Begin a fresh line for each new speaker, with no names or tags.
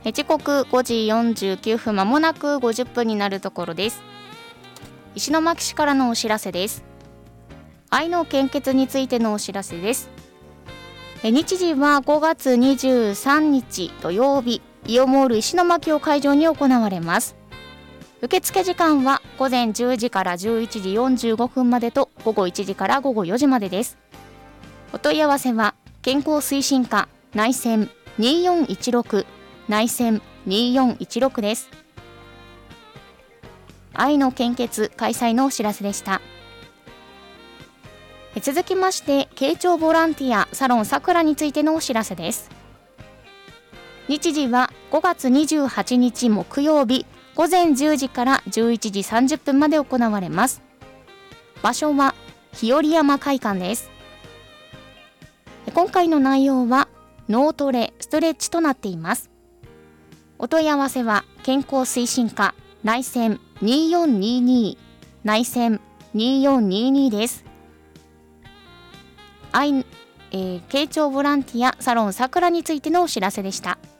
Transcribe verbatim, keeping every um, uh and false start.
え時刻ごじよんじゅうきゅうふん、まもなくごじゅっぷんになるところです。石巻市からのお知らせです。愛の献血についてのお知らせです。え日時はごがつにじゅうさんにち土曜日、イオモール石巻を会場に行われます。受付時間はごぜんじゅうじからじゅういちじよんじゅうごふんまでとごごいちじからごごよじまでです。お問い合わせは健康推進課内線によんいちろく内線によんいちろくです。愛の献血開催のお知らせでした。続きまして、慶長ボランティアサロンさくらについてのお知らせです。日時はごがつにじゅうはちにち木曜日、ごぜんじゅうじからじゅういちじさんじゅっぷんまで行われます。場所は日和山会館です。今回の内容は脳トレストレッチとなっています。お問い合わせは健康推進課内線によんにに内線によんににです。愛、えー、慶長ボランティアサロンさくらについてのお知らせでした。